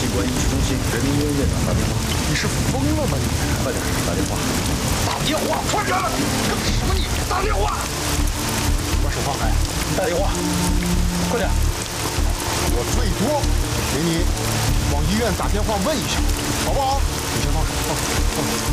关医区中心人民医院院长打电话。 你是疯了吗你？ 快点打电话！ 打电话，快点！干什么你？打电话！把手放开，你打电话，快点！我最多给你往医院打电话问一下，好不好？你先放手，放手，放手。